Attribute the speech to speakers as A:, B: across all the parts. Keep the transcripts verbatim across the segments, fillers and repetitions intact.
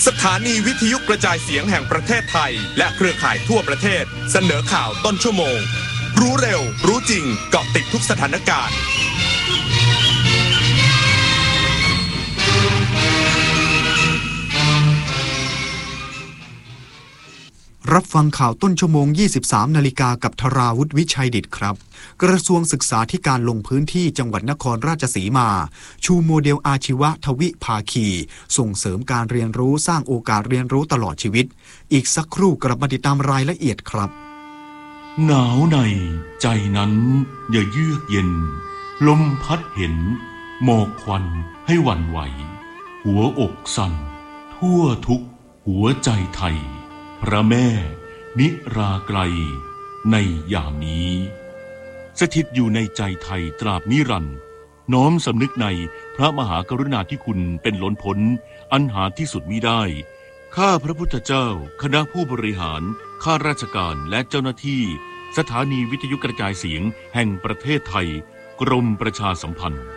A: สถานีวิทยุกระจายเสียงแห่งประเทศไทยและเครือข่ายทั่วประเทศเสนอข่าวต้นชั่วโมงรู้เร็วรู้จริงเกาะติดทุกสถานการณ์
B: รับฟังข่าวต้นชั่วโมง ยี่สิบสาม นาฬิกากับธราวุฒิวิชัยดิษฐ์ครับกระทรวงศึกษาธิการลงพื้นที่จังหวัดนครราชสีมาชูโมเดลอาชีวะทวิภาคีส่งเสริมการเรียนรู้สร้างโอกาสเรียนรู้ตลอดชีวิตอีกสักครู่กลับมาติดตามรายละเอียดครับ
C: หนาวในใจนั้นอย่าเยือกเย็นลมพัดเห็นหมอกควันให้หวั่นไหวหัวอกสั่นทั่วทุกหัวใจไทยพระแม่นิราไกลในยามนี้สถิตอยู่ในใจไทยตราบนิรันดร์น้อมสำนึกในพระมหากรุณาธิคุณเป็นล้นพ้นอันหาที่สุดมิได้ข้าพระพุทธเจ้าคณะผู้บริหารข้าราชการและเจ้าหน้าที่สถานีวิทยุกระจายเสียงแห่งประเทศไทยกรมประชาสัมพันธ์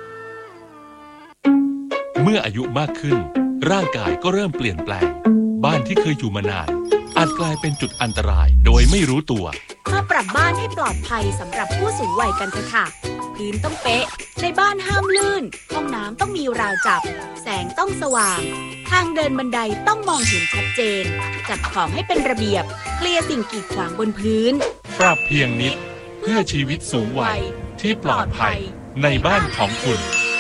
D: เมื่ออายุมากขึ้นร่างกายก็เริ่มเปลี่ยนแปลงบ้านที่เคยอยู่มานานอาจกลายเป็นจุดอันตรายโดยไม่รู้ตัว
E: มาปรับบ้านให้ปลอดภัยสำหรับผู้สูงวัยกันเถอะค่ะพื้นต้องเป๊ะในบ้านห้ามลื่นห้องน้ำต้องมีราวจับแสงต้องสว่างทางเดินบันไดต้องมองเห็นชัดเจนจัดของให้เป็นระเบียบเคลียร์สิ่งกีดขวางบนพื้น
D: ปรับเพียงนิดเพื่อชีวิตสูงวัยที่ปลอดภัยในบ้านของคุณ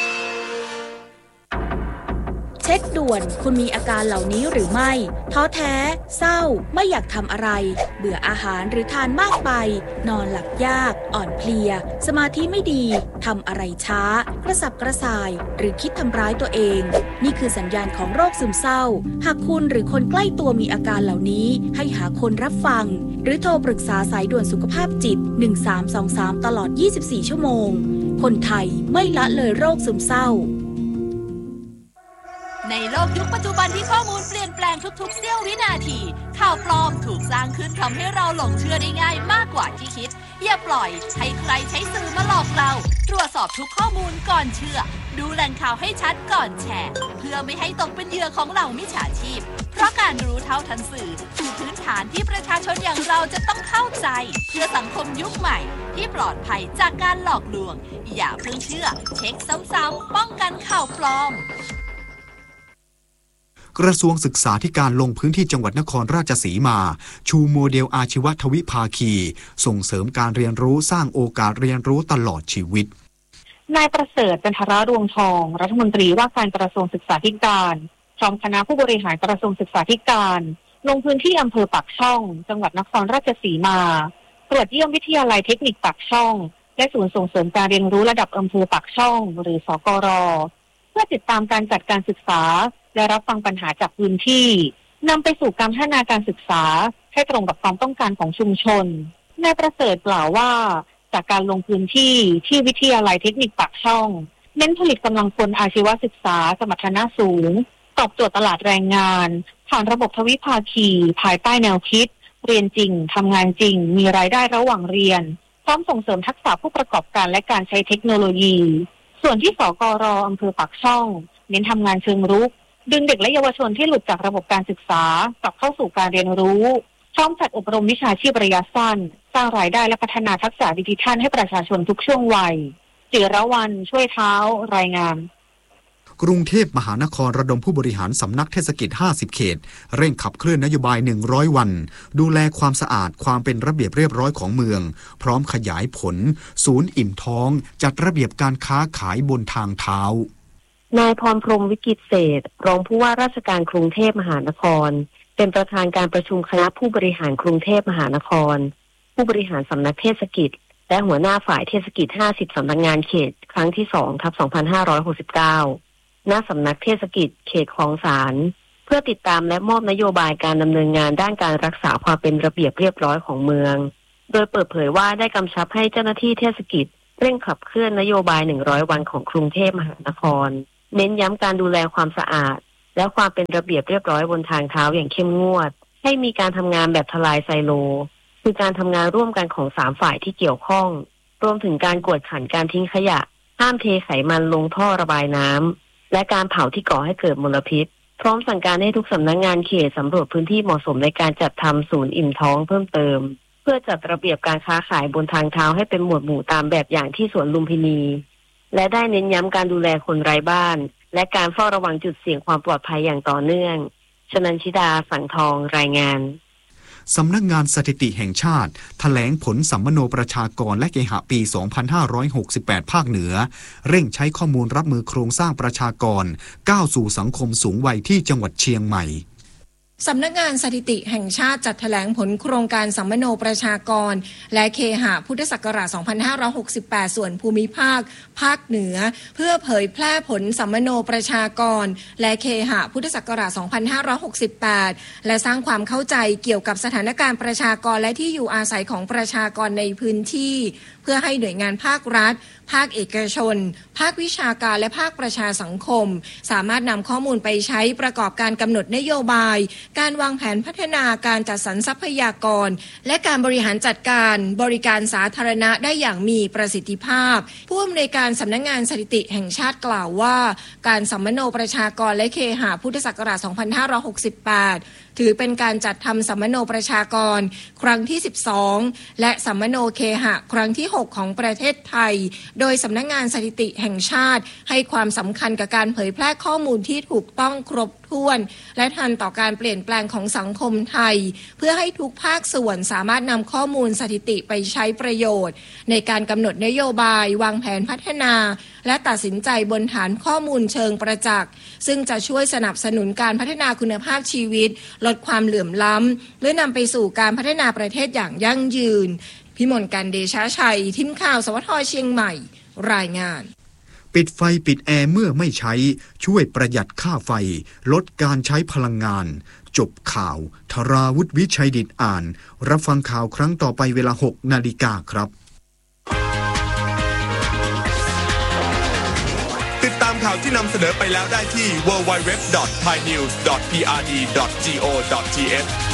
E: เช็คด่วนคุณมีอาการเหล่านี้หรือไม่ท้อแท้เศร้าไม่อยากทำอะไรเบื่ออาหารหรือทานมากไปนอนหลับยากอ่อนเพลียสมาธิไม่ดีทำอะไรช้ากระสับกระส่ายหรือคิดทำร้ายตัวเองนี่คือสัญญาณของโรคซึมเศร้าหากคุณหรือคนใกล้ตัวมีอาการเหล่านี้ให้หาคนรับฟังหรือโทรปรึกษาสายด่วนสุขภาพจิตหนึ่งสามสองสามตลอดยี่สิบสี่ชั่วโมงคนไทยไม่ละเลยโรคซึมเศร้า
F: ในโลกยุคปัจจุบันที่ข้อมูลเปลี่ยนแปลงทุกๆเสี้ยววินาทีข่าวปลอมถูกสร้างขึ้นทำให้เราหลงเชื่อได้ง่ายมากกว่าที่คิดอย่าปล่อยให้ใครใช้สื่อมาหลอกเราตรวจสอบทุกข้อมูลก่อนเชื่อดูแหล่งข่าวให้ชัดก่อนแชร์เพื่อไม่ให้ตกเป็นเหยื่อของเหล่ามิจฉาชีพเพราะการรู้เท่าทันสื่อคือพื้นฐานที่ประชาชนอย่างเราจะต้องเข้าใจเพื่อสังคมยุคใหม่ที่ปลอดภัยจากการหลอกลวงอย่าเพิ่งเชื่อเช็คซ้ำๆป้องกันข่าวปลอม
B: กระทรวงศึกษาธิการลงพื้นที่จังหวัดนครราชสีมาชูโมเดลอาชีวะทวิภาคีส่งเสริมการเรียนรู้สร้างโอกาสเรียนรู้ตลอดชีวิต
G: นายประเสริฐจันทรดวงทองรัฐมนตรีว่าการกระทรวงศึกษาธิการพร้อมคณะผู้บริหารกระทรวงศึกษาธิการลงพื้นที่อำเภอปากช่องจังหวัดนครราชสีมาตรวจเยี่ยมวิทยาลัยเทคนิคปากช่องและศูนย์ส่งเสริมการเรียนรู้ระดับอำเภอปากช่องหรือสกร.เพื่อติดตามการจัดการศึกษาและรับฟังปัญหาจากพื้นที่นำไปสู่การพัฒนาการศึกษาให้ตรงกับความต้องการของชุมชนนายประเสริฐกล่าวว่าจากการลงพื้นที่ที่วิทยาลัยเทคนิคปากช่องเน้นผลิตกำลังคนอาชีวศึกษาสมรรถนะสูงตอบโจทย์ตลาดแรงงานผ่านระบบทวิภาคีภายใต้แนวคิดเรียนจริงทำงานจริงมีรายได้ระหว่างเรียนพร้อมส่งเสริมทักษะผู้ประกอบการและการใช้เทคโนโลยีส่วนที่สกร.อำเภอปากช่องเน้นทำงานเชิงรุกดึงเด็กและเยาวชนที่หลุดจากระบบการศึกษากลับเข้าสู่การเรียนรู้พร้อมจัดอบรมวิชาชีพระยะสั้นสร้างรายได้และพัฒนาทักษะดิจิทัลให้ประชาชนทุกช่วงวัยจิรวรรณช่วยเท้ารายงาน
B: กรุงเทพมหานครระดมผู้บริหารสำนักเทศกิจห้าสิบเขตเร่งขับเคลื่อนนโยบายหนึ่งร้อยวันดูแลความสะอาดความเป็นระเบียบเรียบร้อยของเมืองพร้อมขยายผลศูนย์อิ่มท้องจัดระเบียบการค้าขายบนทางเท้าน
H: ายพรพรหมวิกิตเศรษฐ์รองผู้ว่าราชการกรุงเทพมหานครเป็นประธานการประชุมคณะผู้บริหารกรุงเทพมหานครผู้บริหารสำนักเทศกิจและหัวหน้าฝ่ายเทศกิจห้าสิบสำนักงานเขตครั้งที่สองทับสองพันห้าร้อยหกสิบเก้าณสำนักเทศกิจเขตคลองสานเพื่อติดตามและมอบนโยบายการดำเนินงานด้านการรักษาความเป็นระเบียบเรียบร้อยของเมืองโดยเปิดเผยว่าได้กำชับให้เจ้าหน้าที่เทศกิจเร่งขับเคลื่อนนโยบายหนึ่งร้อยวันของกรุงเทพมหานครเน้นย้ำการดูแลความสะอาดและความเป็นระเบียบเรียบร้อยบนทางเท้าอย่างเข้มงวดให้มีการทำงานแบบทลายไซโลคือการทำงานร่วมกันของสามฝ่ายที่เกี่ยวข้องรวมถึงการกวดขันการทิ้งขยะห้ามเทไขมันลงท่อระบายน้ำและการเผาที่ก่อให้เกิดมลพิษพร้อมสั่งการให้ทุกสำนักงงานเขตสำรวจพื้นที่เหมาะสมในการจัดทำศูนย์อิ่มท้องเพิ่มเติมเพื่อจัดระเบียบการค้าขายบนทางเท้าให้เป็นหมวดหมู่ตามแบบอย่างที่สวนลุมพินีและได้เน้นย้ำการดูแลคนไร้บ้านและการเฝ้าระวังจุดเสี่ยงความปลอดภัยอย่างต่อเนื่องชนันชิดาสังทองรายงาน
B: สำนักงานสถิติแห่งชาติแถลงผลสัมมโนประชากรและเคหะปี สองพันห้าร้อยหกสิบแปด ภาคเหนือเร่งใช้ข้อมูลรับมือโครงสร้างประชากรก้าวสู่สังคมสูงวัยที่จังหวัดเชียงใหม่
I: สำนักงานสถิติแห่งชาติจัดแถลงผลโครงการสัมมโนประชากรและเคหะพุทธศักราช สองพันห้าร้อยหกสิบแปด ส่วนภูมิภาคภาคเหนือเพื่อเผยแพร่ผลสัมมโนประชากรและเคหะพุทธศักราช สองพันห้าร้อยหกสิบแปด และสร้างความเข้าใจเกี่ยวกับสถานการณ์ประชากรและที่อยู่อาศัยของประชากรในพื้นที่เพื่อให้หน่วยงานภาครัฐภาคเอกชนภาควิชาการและภาคประชาสังคมสามารถนำข้อมูลไปใช้ประกอบการกำหนดนโยบายการวางแผนพัฒนาการจัดสรรทรัพยากรและการบริหารจัดการบริการสาธารณะได้อย่างมีประสิทธิภาพผู้อำนวยการสำนักงานสถิติแห่งชาติกล่าวว่าการสัมมโนประชากรและเคหะพุทธศักราช สองพันห้าร้อยหกสิบแปด ถือเป็นการจัดทำสัมมโนประชากรครั้งที่ สิบสอง และสัมมโนเคหะครั้งที่ หก ของประเทศไทยโดยสำนักงานสถิติแห่งชาติให้ความสำคัญกับการเผยแพร่ข้อมูลที่ถูกต้องครบถ้วนและทันต่อการเปลี่ยนแปลงของสังคมไทยเพื่อให้ทุกภาคส่วนสามารถนำข้อมูลสถิติไปใช้ประโยชน์ในการกำหนดนโยบายวางแผนพัฒนาและตัดสินใจบนฐานข้อมูลเชิงประจักษ์ซึ่งจะช่วยสนับสนุนการพัฒนาคุณภาพชีวิตลดความเหลื่อมล้ำและนำไปสู่การพัฒนาประเทศอย่างยั่งยืนพิมลกันเดชะชัยทีมข่าวสวทเชียงใหม่รายงาน
B: ปิดไฟปิดแอร์เมื่อไม่ใช้ช่วยประหยัดค่าไฟลดการใช้พลังงานจบข่าวธราวุฒิวิชัยดิษฐ์อ่านรับฟังข่าวครั้งต่อไปเวลา หกนาฬิกาครับ
A: ติดตามข่าวที่นำเสนอไปแล้วได้ที่ ดับเบิลยู ดับเบิลยู ดับเบิลยู ดอท ไทยนิวส์ ดอท พี อาร์ ดี ดอท จี โอ ดอท ที เอช